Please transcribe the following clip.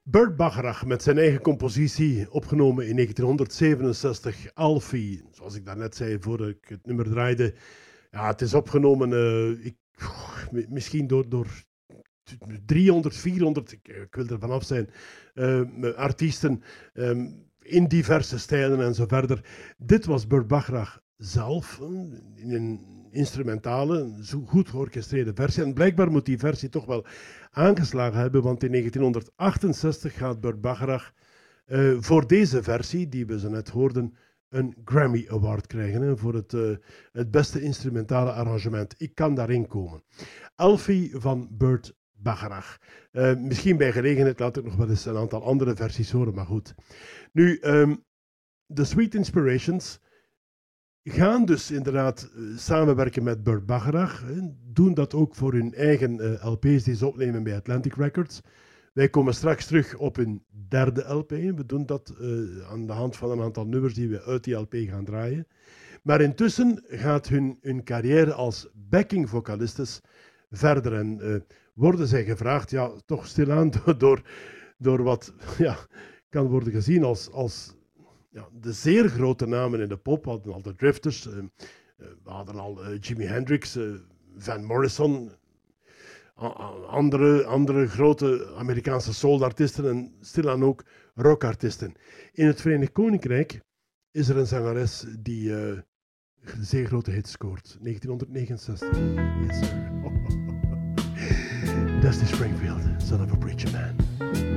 Burt Bacharach met zijn eigen compositie, opgenomen in 1967, Alfie. Zoals ik daarnet zei, voor ik het nummer draaide. Ja, het is opgenomen, misschien door 300, 400, ik wil er vanaf zijn, artiesten in diverse stijlen en zo verder. Dit was Burt Bacharach zelf, in een instrumentale, zo goed georchestreerde versie. En blijkbaar moet die versie toch wel aangeslagen hebben, want in 1968 gaat Burt Bacharach voor deze versie, die we zo net hoorden, een Grammy Award krijgen voor het beste instrumentale arrangement. Ik kan daarin komen. Alfie van Burt Bacharach. Misschien bij gelegenheid laat ik nog wel eens een aantal andere versies horen, maar goed. Nu, de Sweet Inspirations gaan dus inderdaad samenwerken met Burt Bacharach. Doen dat ook voor hun eigen LP's die ze opnemen bij Atlantic Records. Wij komen straks terug op hun derde LP. We doen dat aan de hand van een aantal nummers die we uit die LP gaan draaien. Maar intussen gaat hun carrière als backing vocalistes verder. En worden zij gevraagd, ja, toch stilaan door wat kan worden gezien als de zeer grote namen in de pop. We hadden al de Drifters, we hadden al Jimi Hendrix, Van Morrison, andere grote Amerikaanse soulartiesten en stilaan ook rockartiesten. In het Verenigd Koninkrijk is er een zangeres die zeer grote hits scoort. 1969. Yes, sir. Dusty Springfield, son of a preacher man.